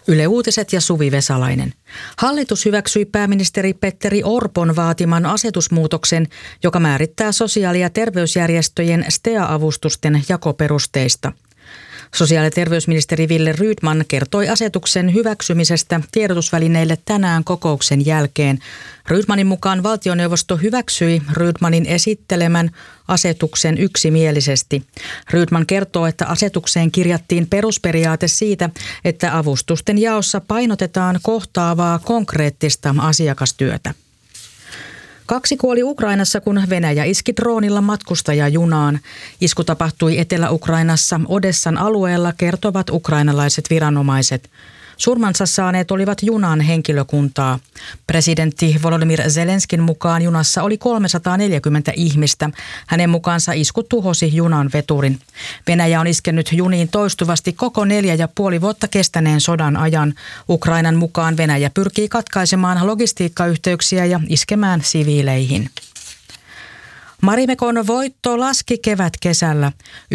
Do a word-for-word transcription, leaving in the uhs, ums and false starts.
Yle Uutiset ja Suvi Vesalainen. Hallitus hyväksyi pääministeri Petteri Orpon vaatiman asetusmuutoksen, joka määrittää sosiaali- ja terveysjärjestöjen S T E A-avustusten jakoperusteista. Sosiaali- ja terveysministeri Wille Rydman kertoi asetuksen hyväksymisestä tiedotusvälineille tänään kokouksen jälkeen. Rydmanin mukaan valtioneuvosto hyväksyi Rydmanin esittelemän asetuksen yksimielisesti. Rydman kertoo, että asetukseen kirjattiin perusperiaate siitä, että avustusten jaossa painotetaan kohtaavaa konkreettista asiakastyötä. Kaksi kuoli Ukrainassa, kun Venäjä iski droonilla matkustajajunaan. Isku tapahtui Etelä-Ukrainassa Odessan alueella, kertovat ukrainalaiset viranomaiset. Surmansa saaneet olivat junan henkilökuntaa. Presidentti Volodymyr Zelenskin mukaan junassa oli kolmesataaneljäkymmentä ihmistä. Hänen mukaansa isku tuhosi junan veturin. Venäjä on iskenyt juniin toistuvasti koko neljä ja puoli vuotta kestäneen sodan ajan. Ukrainan mukaan Venäjä pyrkii katkaisemaan logistiikkayhteyksiä ja iskemään siviileihin. Marimekon voitto laski kevätkesällä.